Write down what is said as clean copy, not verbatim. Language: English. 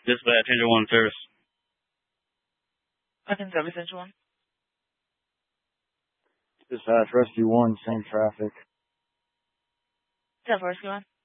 Dispatch, Engine 1 service. I can service Engine 1. Dispatch, Rescue 1, same traffic. Rescue 1.